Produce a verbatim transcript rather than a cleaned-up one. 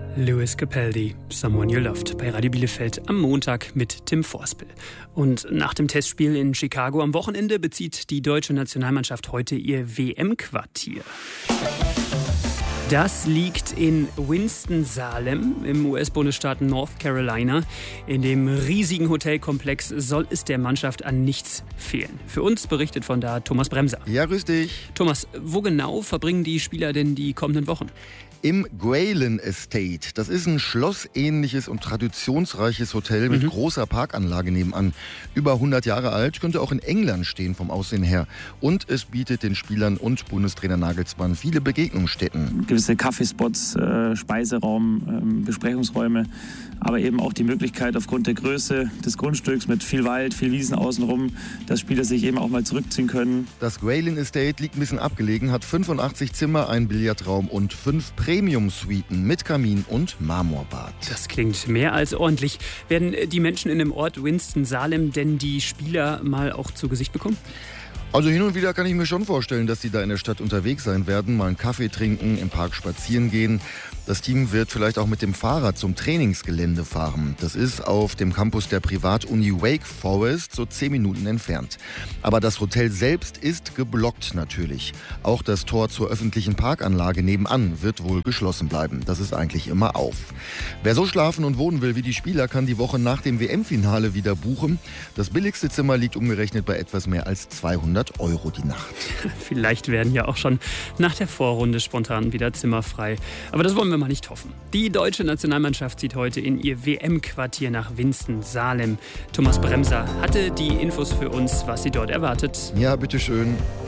Lewis Capaldi, Someone You Loved, bei Radio Bielefeld am Montag mit Tim Vorspel. Und nach dem Testspiel in Chicago am Wochenende bezieht die deutsche Nationalmannschaft heute ihr W M-Quartier. Das liegt in Winston-Salem im U S-Bundesstaat North Carolina. In dem riesigen Hotelkomplex soll es der Mannschaft an nichts fehlen. Für uns berichtet von da Thomas Bremser. Ja, grüß dich. Thomas, wo genau verbringen die Spieler denn die kommenden Wochen? Im Grayling Estate. Das ist ein schlossähnliches und traditionsreiches Hotel mit mhm. großer Parkanlage nebenan. Über hundert Jahre alt, könnte auch in England stehen vom Aussehen her. Und es bietet den Spielern und Bundestrainer Nagelsmann viele Begegnungsstätten. Gewisse Kaffeespots, äh, Speiseraum, äh, Besprechungsräume, aber eben auch die Möglichkeit aufgrund der Größe des Grundstücks mit viel Wald, viel Wiesen außenrum, dass Spieler sich eben auch mal zurückziehen können. Das Grayling Estate liegt ein bisschen abgelegen, hat fünfundachtzig Zimmer, einen Billardraum und fünf Premium-Suiten mit Kamin und Marmorbad. Das klingt mehr als ordentlich. Werden die Menschen in dem Ort Winston-Salem denn die Spieler mal auch zu Gesicht bekommen? Also hin und wieder kann ich mir schon vorstellen, dass die da in der Stadt unterwegs sein werden, mal einen Kaffee trinken, im Park spazieren gehen. Das Team wird vielleicht auch mit dem Fahrrad zum Trainingsgelände fahren. Das ist auf dem Campus der Privatuni Wake Forest, so zehn Minuten entfernt. Aber das Hotel selbst ist geblockt natürlich. Auch das Tor zur öffentlichen Parkanlage nebenan wird wohl geschlossen bleiben. Das ist eigentlich immer auf. Wer so schlafen und wohnen will wie die Spieler, kann die Woche nach dem W M-Finale wieder buchen. Das billigste Zimmer liegt umgerechnet bei etwas mehr als zweihundert Euro die Nacht. Vielleicht werden ja auch schon nach der Vorrunde spontan wieder Zimmer frei. Aber das wollen wir mal nicht hoffen. Die deutsche Nationalmannschaft zieht heute in ihr W M-Quartier nach Winston-Salem. Thomas Bremser hatte die Infos für uns, was sie dort erwartet. Ja, bitteschön.